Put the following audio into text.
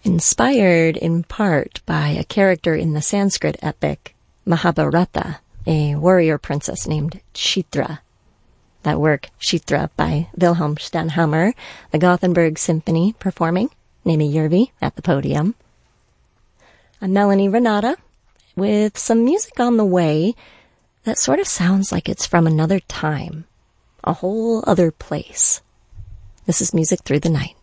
inspired in part by a character in the Sanskrit epic Mahabharata, a warrior princess named Chitra. That work, Chitra, by Wilhelm Stanhammer, the Gothenburg Symphony performing, Nemi Järvi at the podium. I'm Melanie Renata with some music on the way that sort of sounds like it's from another time, a whole other place. This is Music Through the Night.